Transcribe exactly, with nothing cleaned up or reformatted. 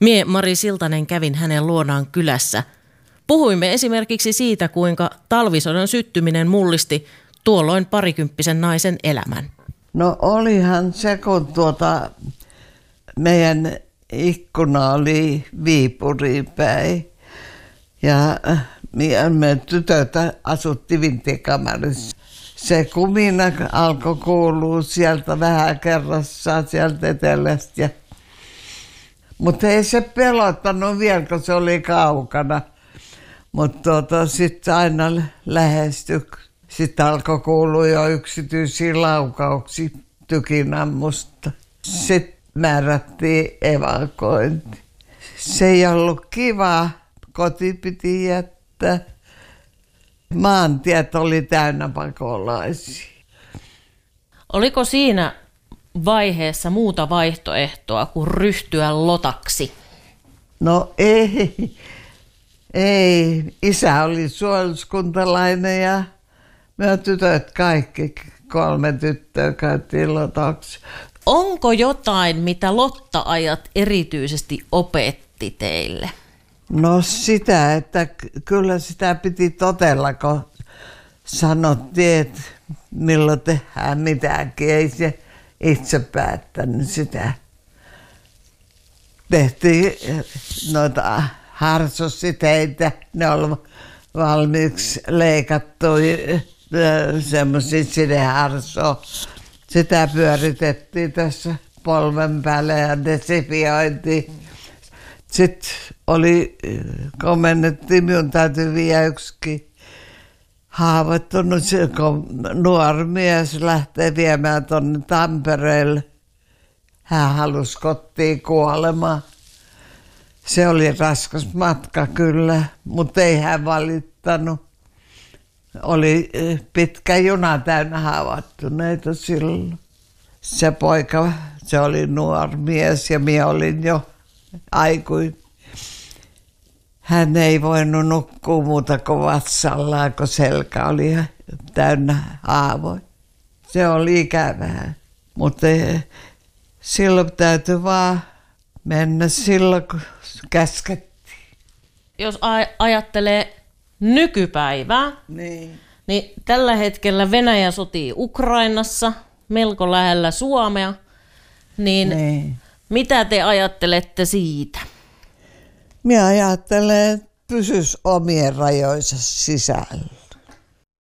Mie Mari Siltanen kävin hänen luonaan kylässä. Puhuimme esimerkiksi siitä, kuinka talvisodan syttyminen mullisti tuolloin parikymppisen naisen elämän. No olihan se, kun tuota, meidän ikkuna oli Viipuriin päin. Ja me tytöt asuttiin vinttikamarissa. Se kumina alkoi kuulua sieltä vähän kerrassaan sieltä etelästä. Mutta ei se pelottanut vielä, kun se oli kaukana. Mutta tuota, sitten aina lähestyi. Sitten alkoi kuulua jo yksityisiä laukauksia tykinammusta. Sitten määrättiin evakuointi. Se ei ollut kiva. Koti piti jättää. Maantiet oli täynnä pakolaisia. Oliko siinä vaiheessa muuta vaihtoehtoa kuin ryhtyä lotaksi? No ei. Ei. Isä oli suojeluskuntalainen ja me tytöt kaikki, kolme tyttöä käytiin lotaksi. Onko jotain, mitä lotta-ajat erityisesti opetti teille? No sitä, että kyllä sitä piti totella, kun sanottiin, että milloin tehdään mitäkin. Ei se itse päättänyt sitä. Tehtiin noita harsositeitä, ne oli valmiiksi leikattuja semmoisia sideharsoa. Sitä pyöritettiin tässä polven päälle ja desifioitiin. Sitten oli, komennettiin, minun täytyy viedä yksikin haavoittunut, kun nuori mies lähtee viemään tuonne Tampereelle. Hän halusi kotiin kuolemaan. Se oli raskas matka kyllä, mutta ei hän valittanut. Oli pitkä juna täynnä haavoittuneita silloin. Se poika, se oli nuori mies ja minä olin jo aikuinen. Hän ei voinut nukkua muuta kuin vatsallaan, kun selkä oli täynnä haavoja. Se oli ikävää, mutta silloin täytyi vaan mennä silloin, kun käskettiin. Jos aj- ajattelee nykypäivää, niin. niin tällä hetkellä Venäjä sotii Ukrainassa, melko lähellä Suomea, niin, niin. Mitä te ajattelette siitä? Minä ajattelen, että pysyisi omien rajoissa sisällä.